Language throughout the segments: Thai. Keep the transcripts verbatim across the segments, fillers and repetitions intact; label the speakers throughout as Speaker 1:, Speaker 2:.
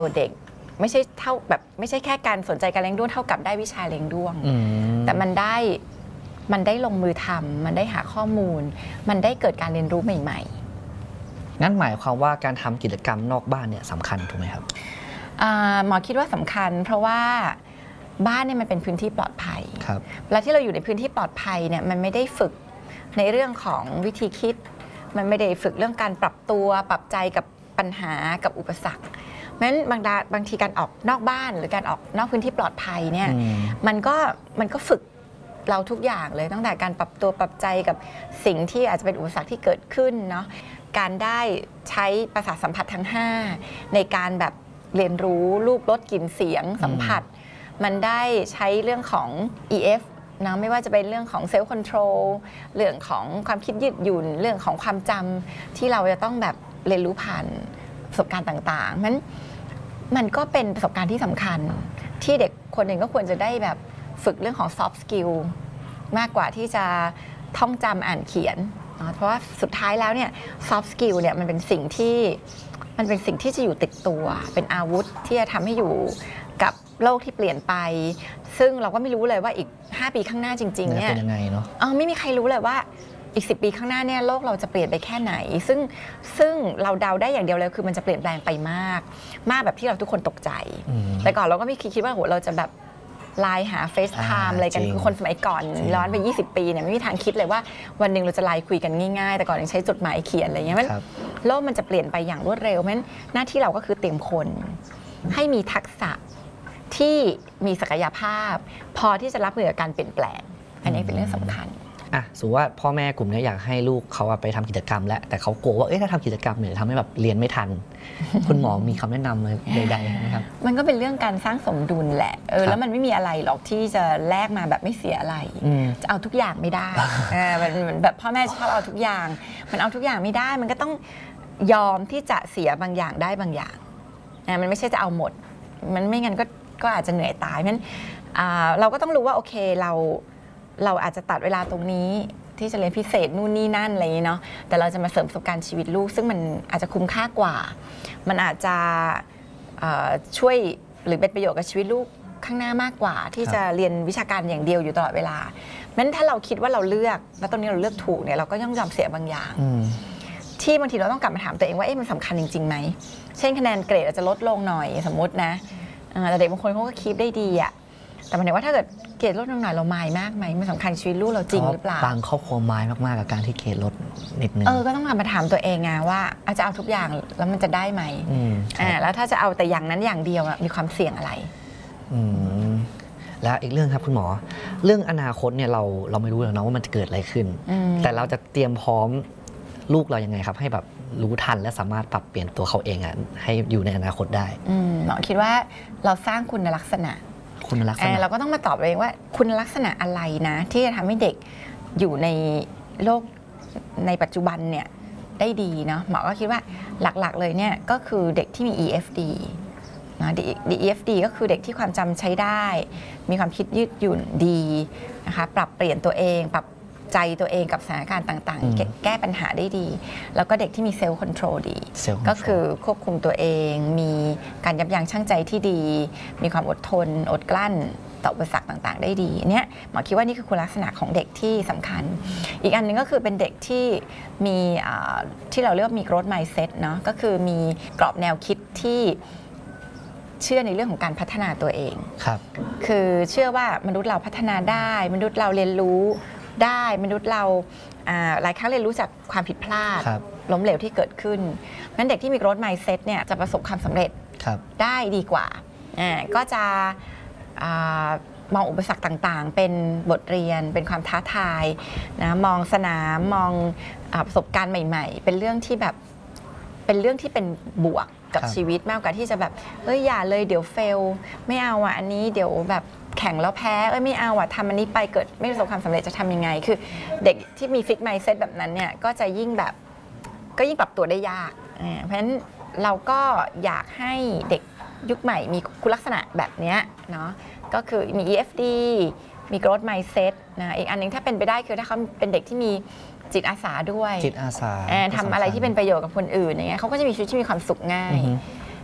Speaker 1: ตัวเด็กไม่ใช่เท่าแบบไม่ใช่แค่การสนใจการเลี้ยงด้วงเท่ากับได้วิชาเลี้ยงด้วงแต่มันได้มันได้ลงมือทำมันได้หาข้อมูลมันได้เกิดการเรียนรู้ใหม่
Speaker 2: ๆงั้นหมายความว่าการทำกิจกรรมนอกบ้านเนี่ยสำคัญถูกไหมครับ
Speaker 1: หมอคิดว่าสำคัญเพราะว่าบ้านเนี่ยมันเป็นพื้นที่ปลอดภัย
Speaker 2: ครับ
Speaker 1: และที่เราอยู่ในพื้นที่ปลอดภัยเนี่ยมันไม่ได้ฝึกในเรื่องของวิธีคิดมันไม่ได้ฝึกเรื่องการปรับตัวปรับใจกับปัญหากับอุปสรรคเพราะฉะนั้นบางบางทีการออกนอกบ้านหรือการออกนอกพื้นที่ปลอดภัยเนี่ยมันก็มันก็ฝึกเราทุกอย่างเลยตั้งแต่การปรับตัวปรับใจกับสิ่งที่อาจจะเป็นอุปสรรคที่เกิดขึ้นเนาะการได้ใช้ประสาทสัมผัสทั้งห้าในการแบบเรียนรู้รูปรสกลิ่นเสียงสัมผัสมันได้ใช้เรื่องของ อี เอฟ นะไม่ว่าจะเป็นเรื่องของเซลล์คอนโทรลเรื่องของความคิดยืดหยุ่นเรื่องของความจำที่เราจะต้องแบบเรียนรู้ผ่านประสบการณ์ต่างๆมันมันก็เป็นประสบการณ์ที่สำคัญที่เด็กคนหนึ่งก็ควรจะได้แบบฝึกเรื่องของ soft skill มากกว่าที่จะท่องจำอ่านเขียนเพราะว่าสุดท้ายแล้วเนี่ย soft skill เนี่ยมันเป็นสิ่งที่มันเป็นสิ่งที่จะอยู่ติดตัวเป็นอาวุธที่จะทำให้อยู่กับโลกที่เปลี่ยนไปซึ่งเราก็ไม่รู้เลยว่าอีกห้าปีข้างหน้าจริงๆเนี่ย
Speaker 2: เป็นยังไงเนาะ
Speaker 1: อ๋อไม่มีใครรู้เลยว่าอีกสิบปีข้างหน้าเนี่ยโลกเราจะเปลี่ยนไปแค่ไหนซึ่งซึ่งเราเดาได้อย่างเดียวเลยคือมันจะเปลี่ยนแปลงไปมากมากแบบที่เราทุกคนตกใจแต่ก่อนเราก็ไม่คิดว่าโหเราจะแบบไลน์หาเฟซไทม์อะไรกันคือคนสมัยก่อนย้อนไปยี่สิบปีเนี่ยไม่มีทางคิดเลยว่าวันหนึ่งเราจะไลน์คุยกันง่ายๆแต่ก่อนยังใช้จดหมายเขียนอะไรเงี้ยมันโลกมันจะเปลี่ยนไปอย่างรวดเร็วเพราะฉะนั้นหน้าที่เราก็คือเตรียมคนให้มีทักษะที่มีศักยภาพพอที่จะรับมือกับการเปลี่ยนแปลงอันนี้เป็นเรื่องสำคัญ
Speaker 2: อ่ะสมมติว่าพ่อแม่กลุ่มนี้อยากให้ลูกเขาไปทำกิจกรรมแล้วแต่เขากลัวว่าเอ๊ะถ้าทำกิจกรรมเนี่ยทำให้แบบเรียนไม่ทัน คุณหมอมีคำแนะนำเลยใดๆไหมครับ
Speaker 1: มันก็เป็นเรื่องการสร้างสมดุลแหละเออแล้วมันไม่มีอะไรหรอกที่จะแลกมาแบบไม่เสียอะไรจะเอาทุกอย่างไม่ได้มันแบบพ่อแม่ชอบเอาทุกอย่างมันเอาทุกอย่างไม่ได้มันก็ต้องยอมที่จะเสียบางอย่างได้บางอย่างมันไม่ใช่จะเอาหมดมันไม่งั้นก็ก็อาจจะเหนื่อยตายเพราะฉะนั้นเราก็ต้องรู้ว่าโอเคเราเราอาจจะตัดเวลาตรงนี้ที่จะเรียนพิเศษนู่นนี่นั่นอะไรอย่างนี้เนาะแต่เราจะมาเสริมประสบการณ์ชีวิตลูกซึ่งมันอาจจะคุ้มค่ากว่ามันอาจจะช่วยหรือเป็นประโยชน์กับชีวิตลูกข้างหน้ามากกว่าที่จะเรียนวิชาการอย่างเดียวอยู่ตลอดเวลางั้นถ้าเราคิดว่าเราเลือกแล้วตอนนี้เราเลือกถูกเนี่ยเราก็ต้องยอมเสียบางอย่างที่บางทีเราต้องกลับมาถามตัวเองว่าเอ๊ะมันสำคัญจริงๆไหมเช่นคะแนนเกรดอาจจะลดลงหน่อยสมมตินะแต่เด็กบางคนเขาก็คีปได้ดีอะแต่หมายถึงว่าถ้าเกิดเกรดลดลงหน่อยเรามายมากไหมมันสำคัญชีวิตลูกเราจริงหรือเปล่า
Speaker 2: บางครอบครัวมายมากๆกับการที่เกรดลดนิดนึง
Speaker 1: เออก็ต้องกลับมาถามตัวเองไงว่าอาจจะเอาทุกอย่างแล้วมันจะได้ไหมอ่าแล้วถ้าจะเอาแต่อย่างนั้นอย่างเดียวมีความเสี่ยงอะไร
Speaker 2: อืมแล้วอีกเรื่องครับคุณหมอเรื่องอนาคตเนี่ยเราเราไม่รู้หรอกนะว่ามันจะเกิดอะไรขึ้นแต่เราจะเตรียมพร้อมลูกเรายังไงครับให้แบบรู้ทันและสามารถปรับเปลี่ยนตัวเขาเองอ่ะให้อยู่ในอนาคตได้
Speaker 1: หมอคิดว่าเราสร้างคุณลักษณะ
Speaker 2: คุณลักษณะ
Speaker 1: เราก็ต้องมาตอบเองว่าคุณลักษณะอะไรนะที่จะทำให้เด็กอยู่ในโลกในปัจจุบันเนี่ยได้ดีเนาะหมอก็คิดว่าหลักๆเลยเนี่ยก็คือเด็กที่มี อี เอฟ ดี นะ อี เอฟ ดี ก็คือเด็กที่ความจำใช้ได้มีความคิดยืดหยุ่นดีนะคะปรับเปลี่ยนตัวเองปรับใจตัวเองกับสถานการณ์ต่างๆแก้ปัญหาได้ดีแล้วก็เด็กที่มีเซลล์คอนโทรลดีก็คือควบคุมตัวเองมีการยับยั้งชั่งใจที่ดีมีความอดทนอดกลั้นต่ออุปสรรคต่างๆได้ดีเนี่ยหมอคิดว่านี่คือคุณลักษณะของเด็กที่สำคัญอีกอันนึงก็คือเป็นเด็กที่มีที่เราเรียกว่ามี growth mindset เนาะก็คือมีกรอบแนวคิดที่เชื่อในเรื่องของการพัฒนาตัวเอง
Speaker 2: ครับ
Speaker 1: คือเชื่อว่ามนุษย์เราพัฒนาได้มนุษย์เราเรียนรู้ได้มนุษย์เราหลายครั้งเรียนรู้จากความผิดพลาดล้มเหลวที่เกิดขึ้นงั้นเด็กที่มี growth mindset เนี่ยจะประสบความสำเร็จได้ดีกว่าก็จะมองอุปสรรคต่างๆเป็นบทเรียนเป็นความท้าทายนะมองสนามมองประสบการณ์ใหม่ๆเป็นเรื่องที่แบบเป็นเรื่องที่เป็นบวกกับชีวิตมากกว่าที่จะแบบเอ้ยอย่าเลยเดี๋ยวเฟลไม่เอาอ่ะอันนี้เดี๋ยวแบบแข่งแล้วแพ้เอ้ยไม่เอาอ่ะทำอันนี้ไปเกิดไม่ประสบความสำเร็จจะทำยังไงคือเด็กที่มีฟิกไมซ์เซ็ตแบบนั้นเนี่ยก็จะยิ่งแบบก็ยิ่งปรับตัวได้ยากเพราะฉะนั้นเราก็อยากให้เด็กยุคใหม่มีคุณลักษณะแบบนี้เนาะก็คือมี อี เอฟ ดี มี growth mindset นะอีกอันนึงถ้าเป็นไปได้คือถ้าเขาเป็นเด็กที่มีจิตอาสาด้วย
Speaker 2: จิตอาสา
Speaker 1: ทำอะไรที่เป็นประโยชน์กับคนอื่นอย่างเงี้ยเขาก็จะมีชีวิตที่มีความสุขง่าย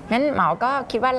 Speaker 1: งั้นหมอก็คิดว่า